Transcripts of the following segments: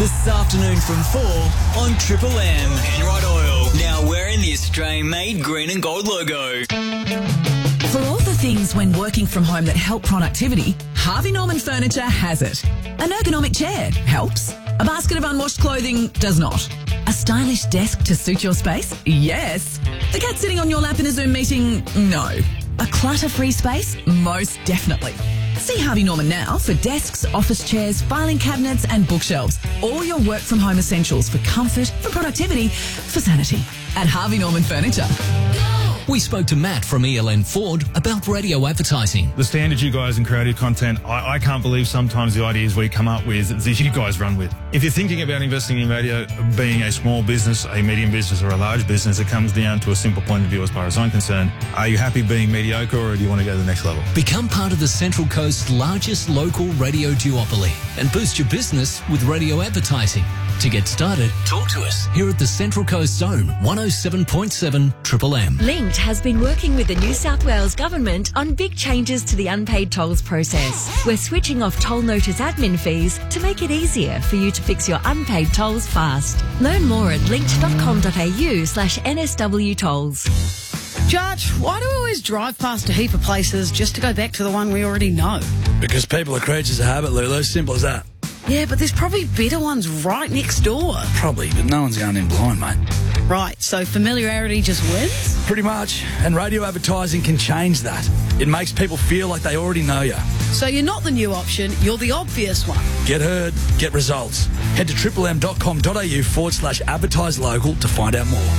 This afternoon from 4 on Triple M. Penrite Oil, now wearing the Australian-made green and gold logo. For all the things when working from home that help productivity, Harvey Norman Furniture has it. An ergonomic chair helps. A basket of unwashed clothing does not. A stylish desk to suit your space? Yes. The cat sitting on your lap in a Zoom meeting? No. A clutter-free space? Most definitely. See Harvey Norman now for desks, office chairs, filing cabinets and bookshelves. All your work from home essentials for comfort, for productivity, for sanity. At Harvey Norman Furniture. We spoke to Matt from ELN Ford about radio advertising. The standards you guys in creative content, I can't believe sometimes the ideas we come up with that you guys run with. If you're thinking about investing in radio, being a small business, a medium business or a large business, it comes down to a simple point of view as far as I'm concerned. Are you happy being mediocre or do you want to go to the next level? Become part of the Central Coast's largest local radio duopoly and boost your business with radio advertising. To get started, talk to us here at the Central Coast Zone 107.7 Triple M. Linked has been working with the New South Wales Government on big changes to the unpaid tolls process. We're switching off toll notice admin fees to make it easier for you to fix your unpaid tolls fast. Learn more at linked.com.au/NSW tolls. Judge, why do we always drive past a heap of places just to go back to the one we already know? Because people are creatures of habit, Lulu. Simple as that. Yeah, but there's probably better ones right next door. Probably, but no one's going in blind, mate. Right, so familiarity just wins? Pretty much. And radio advertising can change that. It makes people feel like they already know you. So you're not the new option, you're the obvious one. Get heard, get results. Head to triplem.com.au/advertise local to find out more.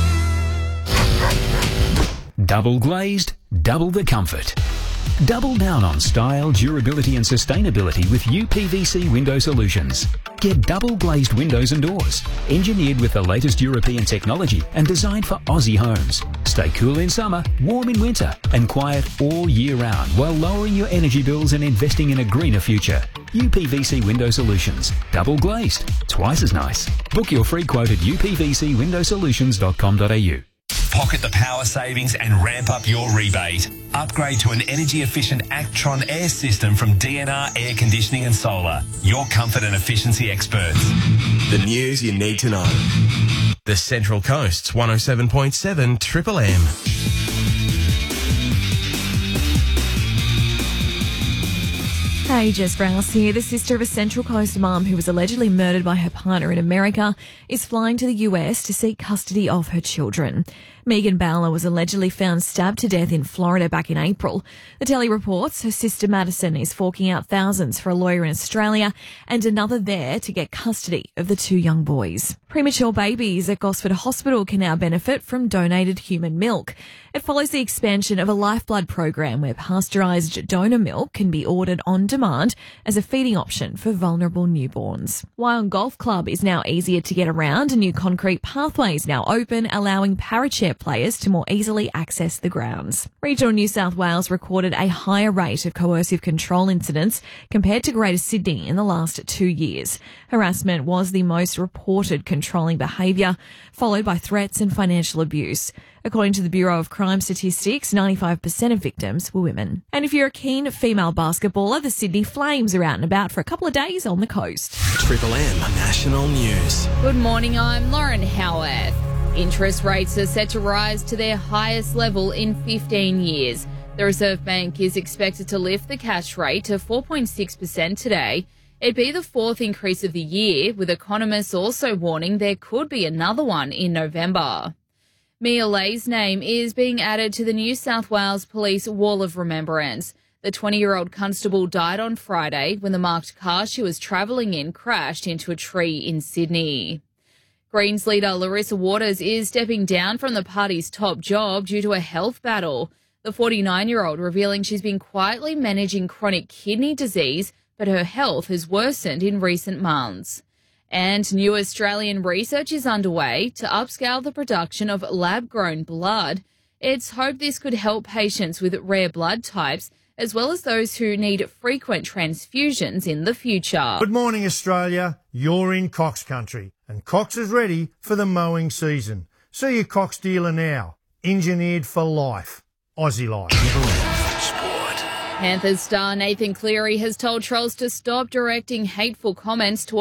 Double glazed, double the comfort. Double down on style, durability and sustainability with UPVC Window Solutions. Get double glazed windows and doors, engineered with the latest European technology and designed for Aussie homes. Stay cool in summer, warm in winter and quiet all year round while lowering your energy bills and investing in a greener future. UPVC Window Solutions. Double glazed. Twice as nice. Book your free quote at upvcwindowsolutions.com.au. Pocket the power savings and ramp up your rebate. Upgrade to an energy-efficient Actron air system from DNR Air Conditioning and Solar. Your comfort and efficiency experts. The news you need to know. The Central Coast's 107.7 Triple M. Hey, Jess Rouse here. The sister of a Central Coast mum who was allegedly murdered by her partner in America is flying to the US to seek custody of her children. Megan Bowler was allegedly found stabbed to death in Florida back in April. The Telly reports her sister Madison is forking out thousands for a lawyer in Australia and another there to get custody of the two young boys. Premature babies at Gosford Hospital can now benefit from donated human milk. It follows the expansion of a lifeblood program where pasteurised donor milk can be ordered on demand as a feeding option for vulnerable newborns. Wyong Golf Club is now easier to get around. A new concrete pathway is now open, allowing parachair players to more easily access the grounds. Regional New South Wales recorded a higher rate of coercive control incidents compared to Greater Sydney in the last 2 years. Harassment was the most reported controlling behaviour, followed by threats and financial abuse. According to the Bureau of Crime Statistics, 95% of victims were women. And if you're a keen female basketballer, the Sydney Flames are out and about for a couple of days on the coast. Triple M National News. Good morning, I'm Lauren Howarth. Interest rates are set to rise to their highest level in 15 years. The Reserve Bank is expected to lift the cash rate to 4.6% today. It'd be the fourth increase of the year, with economists also warning there could be another one in November. Mia Leigh's name is being added to the New South Wales Police Wall of Remembrance. The 20-year-old constable died on Friday when the marked car she was travelling in crashed into a tree in Sydney. Greens leader Larissa Waters is stepping down from the party's top job due to a health battle. The 49-year-old revealing she's been quietly managing chronic kidney disease, but her health has worsened in recent months. And new Australian research is underway to upscale the production of lab-grown blood. It's hoped this could help patients with rare blood types, as well as those who need frequent transfusions in the future. Good morning, Australia. You're in Cox Country, and Cox is ready for the mowing season. See your Cox dealer now. Engineered for life. Aussie life. Panthers star Nathan Cleary has told trolls to stop directing hateful comments towards